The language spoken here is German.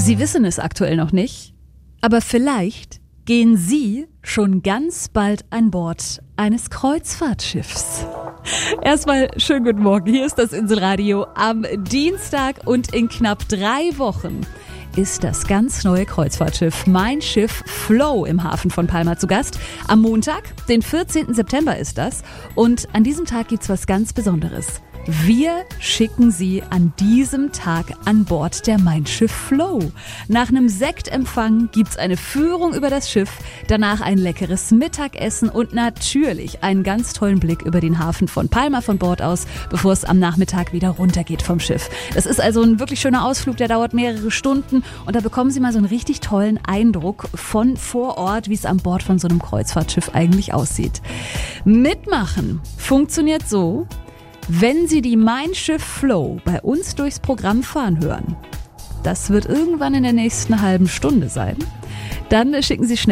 Sie wissen es aktuell noch nicht, aber vielleicht gehen Sie schon ganz bald an Bord eines Kreuzfahrtschiffs. Erstmal schönen guten Morgen, hier ist das Inselradio am Dienstag und in knapp 3 Wochen ist das ganz neue Kreuzfahrtschiff Mein Schiff Flow im Hafen von Palma zu Gast. Am Montag, den 14. September ist das, und an diesem Tag gibt's was ganz Besonderes. Wir schicken Sie an diesem Tag an Bord der Mein Schiff Flow. Nach einem Sektempfang gibt's eine Führung über das Schiff, danach ein leckeres Mittagessen und natürlich einen ganz tollen Blick über den Hafen von Palma von Bord aus, bevor es am Nachmittag wieder runtergeht vom Schiff. Das ist also ein wirklich schöner Ausflug, der dauert mehrere Stunden und da bekommen Sie mal so einen richtig tollen Eindruck von vor Ort, wie es an Bord von so einem Kreuzfahrtschiff eigentlich aussieht. Mitmachen funktioniert so: Wenn Sie die Mein Schiff Flow bei uns durchs Programm fahren hören, das wird irgendwann in der nächsten halben Stunde sein, dann schicken Sie schnell